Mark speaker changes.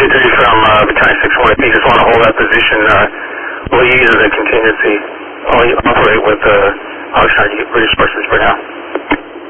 Speaker 1: 53 from Battalion 6-1. If you just want to hold that position, we'll use the contingency. I'll operate with Oxnard. You